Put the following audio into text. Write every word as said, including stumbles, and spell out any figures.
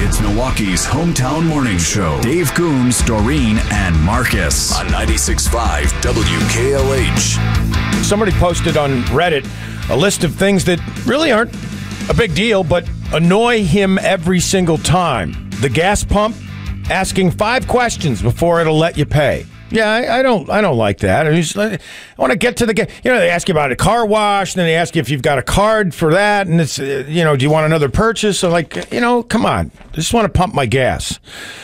It's Milwaukee's hometown morning show. Dave Coombs, Doreen, and Marcus on ninety-six point five W K L H. Somebody posted on Reddit a list of things that really aren't a big deal, but annoy him every single time. The gas pump asking five questions before it'll let you pay. Yeah, I, I don't. I don't like that. I, just, I want to get to the. You know, they ask you about a car wash, and then they ask you if you've got a card for that, and it's. You know, do you want another purchase? So, like, you know, come on. I just want to pump my gas.